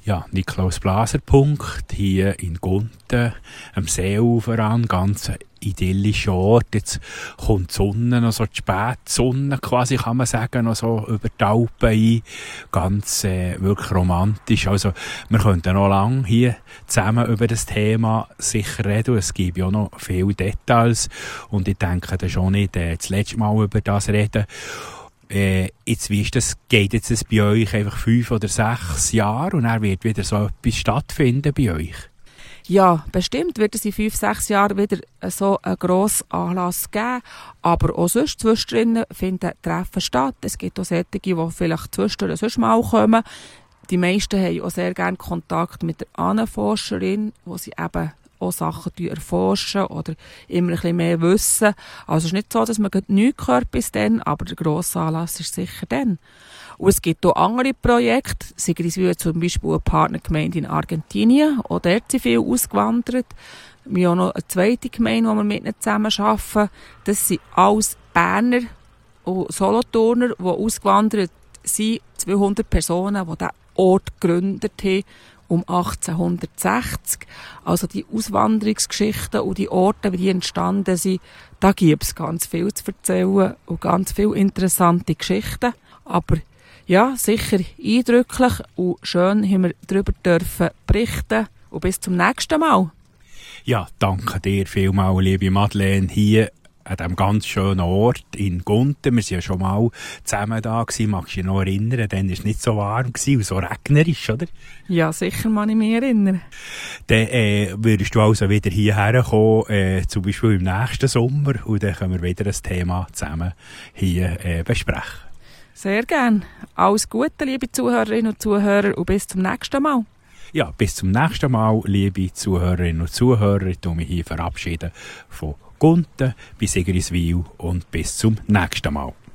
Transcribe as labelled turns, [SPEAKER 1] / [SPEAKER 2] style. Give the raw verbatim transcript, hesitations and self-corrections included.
[SPEAKER 1] Ja, Niklaus Blaser Punkt, hier in Gunten, am Seeufer an, ganz idyllischer Ort. Jetzt kommt die Sonne, noch so die Spätsonne quasi, kann man sagen, noch so über die Alpen ein. Ganz äh, wirklich romantisch. Also, wir könnten noch lange hier zusammen über das Thema sicher reden. Es gibt ja noch viele Details und ich denke, das ist auch nicht äh, das letzte Mal über das reden. Äh, jetzt, wie ist das, geht jetzt das bei euch einfach fünf oder sechs Jahre und dann wird wieder so etwas stattfinden bei euch?
[SPEAKER 2] Ja, bestimmt wird es in fünf, sechs Jahren wieder so einen grossen Anlass geben. Aber auch sonst zwischendrin finden Treffen statt. Es gibt auch solche, die vielleicht zwischendrin sonst mal kommen. Die meisten haben auch sehr gerne Kontakt mit der Ahnenforscherin, wo sie eben auch Sachen erforschen oder immer ein bisschen mehr wissen. Also es ist nicht so, dass man nichts hört bis dann, aber der grosse Anlass ist sicher dann. Und es gibt auch andere Projekte, Sigriswil zum Beispiel eine Partnergemeinde in Argentinien, auch dort sind viele ausgewandert. Wir haben auch noch eine zweite Gemeinde, wo wir mit ihnen zusammen arbeiten. Das sind alles Berner und Solothurner, die ausgewandert sind, zweihundert Personen, die diesen Ort gegründet haben, um achtzehnhundertsechzig. Also die Auswanderungsgeschichten und die Orte, wie die entstanden sind, da gibt es ganz viel zu erzählen und ganz viele interessante Geschichten. Aber ja, sicher eindrücklich und schön haben wir darüber dürfen berichten. Und bis zum nächsten Mal.
[SPEAKER 1] Ja, danke dir vielmals, liebe Madeleine, hier an diesem ganz schönen Ort in Gunten. Wir waren ja schon mal zusammen da gewesen. Magst du dich noch erinnern? Dann war es nicht so warm und so regnerisch, oder?
[SPEAKER 2] Ja, sicher kann ich mich erinnern.
[SPEAKER 1] Dann äh, würdest du also wieder hierher kommen, äh, zum Beispiel im nächsten Sommer, und dann können wir wieder das Thema zusammen hier äh, besprechen.
[SPEAKER 2] Sehr gern. Alles Gute, liebe Zuhörerinnen und Zuhörer, und bis zum nächsten Mal.
[SPEAKER 1] Ja, bis zum nächsten Mal, liebe Zuhörerinnen und Zuhörer. Ich verabschiede mich hier verabschieden von Gunten bei Sigriswil und bis zum nächsten Mal.